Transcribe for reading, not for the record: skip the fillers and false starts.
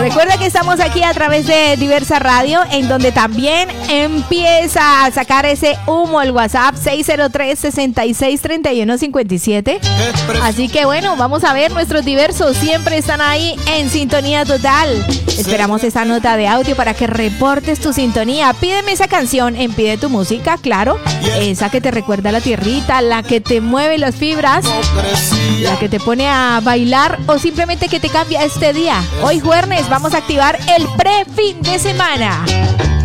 Recuerda que estamos aquí a través de Diversa Radio, en donde también empieza a sacar ese humo el WhatsApp 603-6631-57. Así que bueno, vamos a ver, nuestros diversos siempre están ahí en sintonía total. Esperamos esa nota de audio para que reportes tu sintonía. Pídeme esa canción en Pide tu Música, claro. Esa que te recuerda a la tierrita, la que te mueve las fibras, la que te pone a bailar o simplemente que te cambia este día. Hoy jueves vamos a activar el pre-fin de semana.